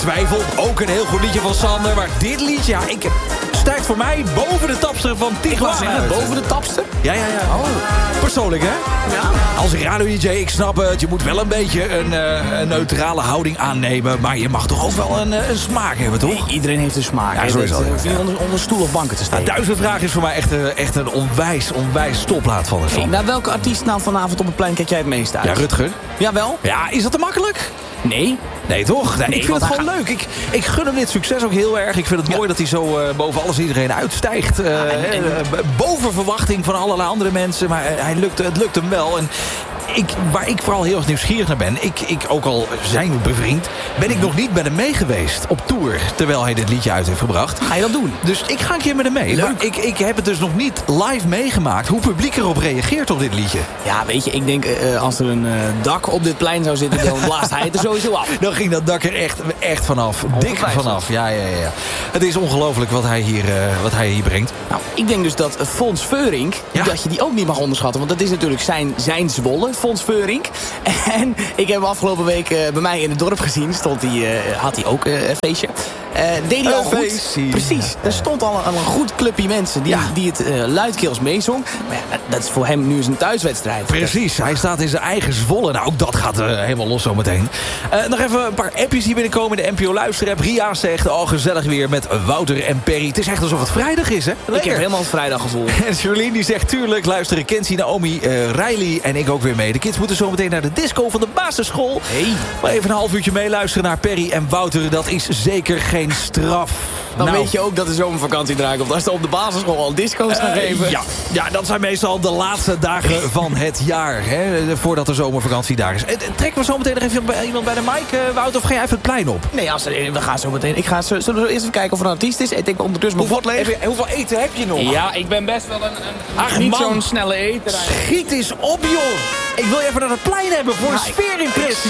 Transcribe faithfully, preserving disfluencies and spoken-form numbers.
twijfel. Ook een heel goed liedje van Sander. Maar dit liedje, ja, ik, stijgt voor mij boven de tapster van Tijuana. Boven de tapster? Ja, ja, ja. Oh. Persoonlijk, hè? Ja. Als radio-dj, ik snap het. Je moet wel een beetje een, uh, een neutrale houding aannemen. Maar je mag toch ook wel een, uh, een smaak hebben, toch? Nee, iedereen heeft een smaak. Ja, zo is dat. Hoef niet onder, onder stoel of banken te steken. Nou, duizend vragen is voor mij echt, uh, echt een onwijs, onwijs stopplaat van de Hey, naar welke artiest nou vanavond op het plein kijk jij het meest uit? Ja, Rutger. Jawel? Ja, is dat te makkelijk? Nee. Nee, toch? Nee, Nee, ik vind het gewoon gaat... leuk. Ik, ik gun hem dit succes ook heel erg. Ik vind het ja. mooi dat hij zo uh, boven alles iedereen uitstijgt. Uh, ja, en, en... Uh, boven verwachting van allerlei andere mensen. Maar uh, hij lukt, het lukt hem wel. En ik, waar ik vooral heel erg nieuwsgierig naar ben... Ik, ik ook al zijn we bevriend... ben ik nog niet met hem mee geweest op tour... terwijl hij dit liedje uit heeft gebracht. Ga je dat doen? Dus ik ga een keer met hem mee. Maar ik, ik heb het dus nog niet live meegemaakt... hoe publiek erop reageert op dit liedje. Ja, weet je, ik denk uh, als er een uh, dak op dit plein zou zitten... dan blaast hij het er sowieso af. Dan ging dat dak er echt, echt vanaf. Dik vanaf. Ja, ja, ja. Het is ongelooflijk wat hij hier, uh, wat hij hier brengt. Nou, ik denk dus dat Fons Veurink... Ja. dat je die ook niet mag onderschatten. Want dat is natuurlijk zijn, zijn Zwolle, Fons Veurink. En ik heb hem afgelopen week uh, bij mij in het dorp gezien. Stond hij, uh, had hij ook uh, een feestje. Uh, deed hij al goed. Feestie. Precies. Er stond al een, al een goed clubje mensen die, ja. die het uh, luidkeels meezong. Maar ja, dat is voor hem nu eens een thuiswedstrijd. Precies. Hij staat in zijn eigen Zwolle. Nou, ook dat gaat uh, helemaal los zometeen. Uh, nog even een paar appjes die binnenkomen in de N P O Luisterapp. Ria zegt, oh gezellig weer met Wouter en Perry. Het is echt alsof het vrijdag is, hè? Lekker. Ik heb helemaal het vrijdaggevoel. En Jolien die zegt, tuurlijk, luisteren Kenzie, Naomi, uh, Riley en ik ook weer mee. De kids moeten zometeen naar de disco van de basisschool. Hey. Maar even een half uurtje meeluisteren naar Perry en Wouter. Dat is zeker geen straf. Dan nou, weet je ook dat de zomervakantie eraan komt. Als ze op de basisschool al disco's gaan uh, geven. Ja. ja, dat zijn meestal de laatste dagen van het jaar. Hè, voordat de zomervakantie daar is. Trekken we zo meteen nog even bij iemand bij de mic, uh, Wouter? Of ga jij even het plein op? Nee, als er, we gaan zo meteen. Ik ga zo, zullen we eerst even kijken of er een artiest is? Ik denk ondertussen mijn hoeveel, even, hoeveel eten heb je nog? Ja, ik ben best wel een, een Ach, niet man, zo'n snelle eter. Schiet eens op, joh! Ik wil je even naar het plein hebben voor ja, een sfeerimpressie.